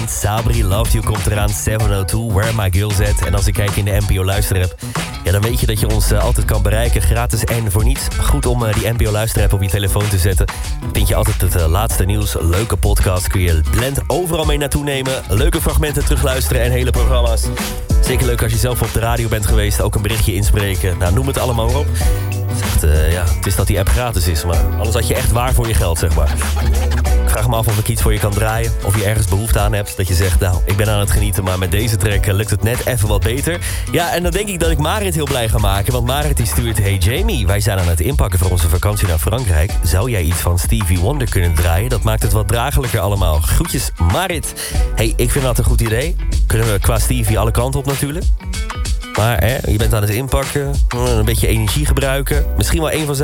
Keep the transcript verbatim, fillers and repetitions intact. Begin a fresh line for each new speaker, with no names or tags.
Sabri Loved You komt eraan, zeven oh twee, Where My Girls At. En als ik kijk in de N P O Luisterapp, ja, dan weet je dat je ons uh, altijd kan bereiken. Gratis en voor niets. Goed om uh, die N P O Luisterapp op je telefoon te zetten. Vind je altijd het uh, laatste nieuws. Leuke podcast kun je blend overal mee naartoe nemen. Leuke fragmenten terugluisteren en hele programma's. Zeker leuk als je zelf op de radio bent geweest. Ook een berichtje inspreken. Nou, noem het allemaal maar op. Het is, echt, uh, ja, het is dat die app gratis is, maar anders had je echt waar voor je geld, zeg maar. Ik vraag me af of ik iets voor je kan draaien. Of je ergens behoefte aan hebt. Dat je zegt, nou, ik ben aan het genieten, maar met deze track lukt het net even wat beter. Ja, en dan denk ik dat ik Marit heel blij ga maken. Want Marit die stuurt, hey Jamie, wij zijn aan het inpakken voor onze vakantie naar Frankrijk. Zou jij iets van Stevie Wonder kunnen draaien? Dat maakt het wat draaglijker allemaal. Groetjes, Marit. Hey, ik vind dat een goed idee. Kunnen we qua Stevie alle kanten op natuurlijk. Maar hè, je bent aan het inpakken. Een beetje energie gebruiken. Misschien wel een van zijn